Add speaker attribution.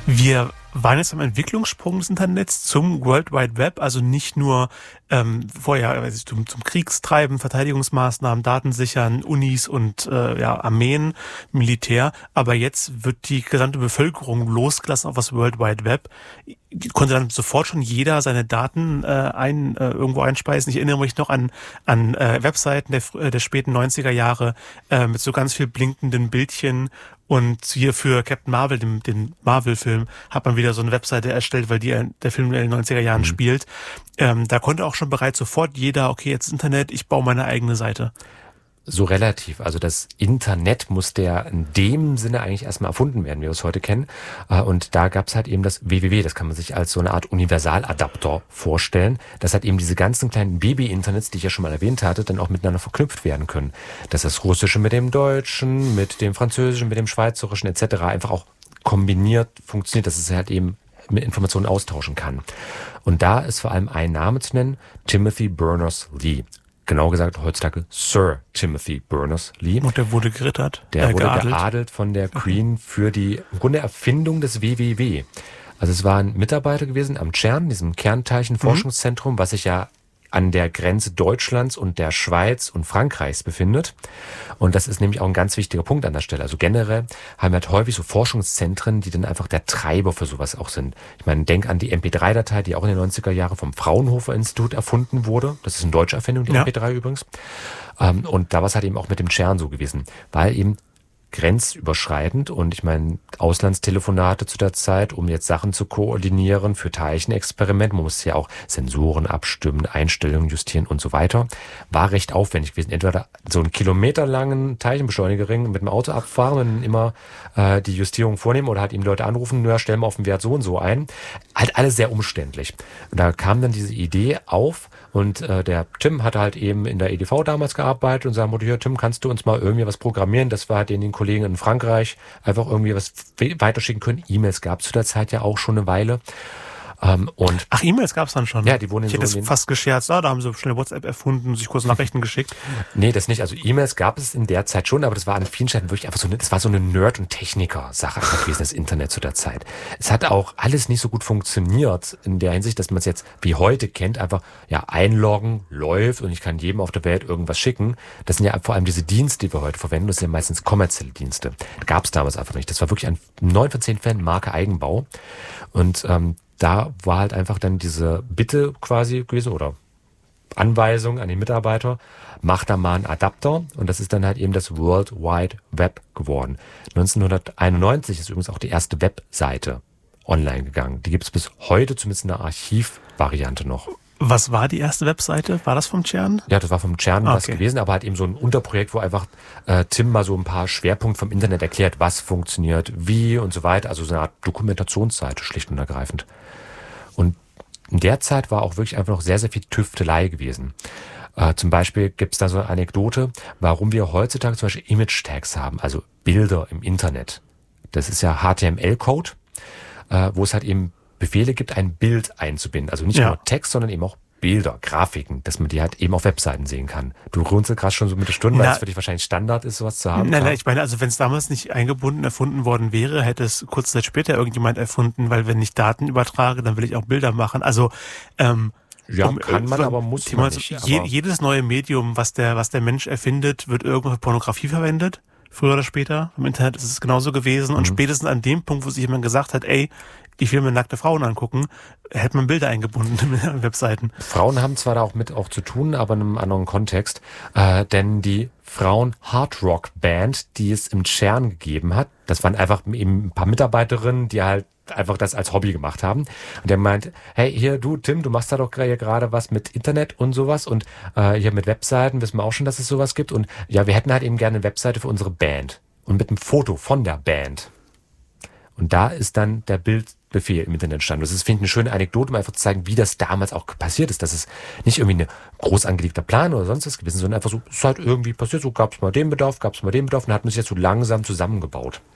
Speaker 1: Wir waren jetzt am Entwicklungssprung des Internets zum World Wide Web, also nicht nur Entwicklungssprung des Internets zum World Wide Web, also nicht nur vorher zum Kriegstreiben, Verteidigungsmaßnahmen, Datensichern, Unis und Armeen, Militär, aber jetzt wird die gesamte Bevölkerung losgelassen auf das World Wide Web. Konnte dann sofort schon jeder seine Daten irgendwo einspeisen. Ich erinnere mich noch an Webseiten der späten 90er Jahre mit so ganz viel blinkenden Bildchen. Und hier für Captain Marvel, den Marvel-Film, hat man wieder so eine Webseite erstellt, weil der Film in den 90er Jahren spielt. Da konnte auch schon bereits sofort jeder, okay, jetzt Internet, ich baue meine eigene Seite.
Speaker 2: So relativ. Also das Internet musste ja in dem Sinne eigentlich erstmal erfunden werden, wie wir es heute kennen. Und da gab es halt eben das www. Das kann man sich als so eine Art Universaladapter vorstellen. Das hat eben diese ganzen kleinen Baby-Internets, die ich ja schon mal erwähnt hatte, dann auch miteinander verknüpft werden können. Dass das Russische mit dem Deutschen, mit dem Französischen, mit dem Schweizerischen etc. einfach auch kombiniert funktioniert, dass es halt eben mit Informationen austauschen kann. Und da ist vor allem ein Name zu nennen, Timothy Berners-Lee. Genau gesagt heutzutage Sir Timothy Berners-Lee.
Speaker 1: Und der wurde gerittert?
Speaker 2: Der wurde geadelt von der Queen für die im Grunde Erfindung des WWW. Also es war ein Mitarbeiter gewesen am CERN, diesem Kernteilchenforschungszentrum, was sich ja an der Grenze Deutschlands und der Schweiz und Frankreichs befindet. Und das ist nämlich auch ein ganz wichtiger Punkt an der Stelle. Also generell haben wir halt häufig so Forschungszentren, die dann einfach der Treiber für sowas auch sind. Ich meine, denk an die MP3-Datei, die auch in den 90er Jahren vom Fraunhofer-Institut erfunden wurde. Das ist eine deutsche Erfindung, die MP3 übrigens. Und da war es halt eben auch mit dem CERN so gewesen, weil eben grenzüberschreitend und ich meine Auslandstelefonate zu der Zeit, um jetzt Sachen zu koordinieren für Teilchenexperimente, man musste ja auch Sensoren abstimmen, Einstellungen justieren und so weiter, war recht aufwendig gewesen. Entweder so einen kilometerlangen Teilchenbeschleunigerring mit dem Auto abfahren und immer die Justierung vornehmen oder halt eben Leute anrufen, ja, stellen wir auf den Wert so und so ein. Halt alles sehr umständlich. Und da kam dann diese Idee auf und der Tim hatte halt eben in der EDV damals gearbeitet und sagte, hier Tim, kannst du uns mal irgendwie was programmieren, dass wir halt den Kollegen in Frankreich einfach irgendwie was weiterschicken können. E-Mails gab es zu der Zeit ja auch schon eine Weile.
Speaker 1: Ach, E-Mails gab es dann schon?
Speaker 2: Ja, die wurden
Speaker 1: ich hätte es fast gescherzt. Da haben sie schnell WhatsApp erfunden und sich kurz Nachrichten geschickt.
Speaker 2: Nee, das nicht. Also E-Mails gab es in der Zeit schon, aber das war an vielen Stellen wirklich einfach das war so eine Nerd- und Techniker-Sache gewesen, das Internet zu der Zeit. Es hat auch alles nicht so gut funktioniert in der Hinsicht, dass man es jetzt wie heute kennt, einfach einloggen, läuft und ich kann jedem auf der Welt irgendwas schicken. Das sind ja vor allem diese Dienste, die wir heute verwenden, das sind ja meistens kommerzielle Dienste. Gab es damals einfach nicht. Das war wirklich an 9 von 10 Fällen Marke Eigenbau. Und da war halt einfach dann diese Bitte quasi gewesen oder Anweisung an den Mitarbeiter, mach da mal einen Adapter und das ist dann halt eben das World Wide Web geworden. 1991 ist übrigens auch die erste Webseite online gegangen. Die gibt es bis heute zumindest in der Archivvariante noch.
Speaker 1: Was war die erste Webseite? War das vom CERN?
Speaker 2: Ja, das war vom CERN was gewesen, aber halt eben so ein Unterprojekt, wo einfach Tim mal so ein paar Schwerpunkte vom Internet erklärt, was funktioniert, wie und so weiter. Also so eine Art Dokumentationsseite, schlicht und ergreifend. Und in der Zeit war auch wirklich einfach noch sehr, sehr viel Tüftelei gewesen. Zum Beispiel gibt es da so eine Anekdote, warum wir heutzutage zum Beispiel Image-Tags haben, also Bilder im Internet. Das ist ja HTML-Code, wo es halt eben Befehle gibt, ein Bild einzubinden. Also nicht nur Text, sondern eben auch Bilder, Grafiken, dass man die halt eben auf Webseiten sehen kann. Du runzelst gerade schon so mit der Stunde, weil es für dich wahrscheinlich Standard ist, sowas zu haben.
Speaker 1: Nein, ich meine, also wenn es damals nicht eingebunden erfunden worden wäre, hätte es kurze Zeit später irgendjemand erfunden, weil wenn ich Daten übertrage, dann will ich auch Bilder machen. Also
Speaker 2: kann man, aber muss man nicht.
Speaker 1: Jedes neue Medium, was der Mensch erfindet, wird irgendwann für Pornografie verwendet. Früher oder später. Im Internet ist es genauso gewesen. Und spätestens an dem Punkt, wo sich jemand gesagt hat, ey, ich will mir nackte Frauen angucken, hätte man Bilder eingebunden in Webseiten.
Speaker 2: Frauen haben zwar da auch mit zu tun, aber in einem anderen Kontext. Denn die Frauen-Hardrock-Band, die es im CERN gegeben hat, das waren einfach eben ein paar Mitarbeiterinnen, die halt einfach das als Hobby gemacht haben. Und der meint, hey, hier du, Tim, du machst da doch gerade was mit Internet und sowas und hier mit Webseiten wissen wir auch schon, dass es sowas gibt. Und ja, wir hätten halt eben gerne eine Webseite für unsere Band und mit einem Foto von der Band. Und da ist dann der Bildbefehl im Internet entstanden. Das ist, finde ich, eine schöne Anekdote, um einfach zu zeigen, wie das damals auch passiert ist. Das ist nicht irgendwie ein groß angelegter Plan oder sonst was gewesen, sondern einfach so, es ist halt irgendwie passiert, so gab es mal den Bedarf und hat man sich jetzt so langsam zusammengebaut.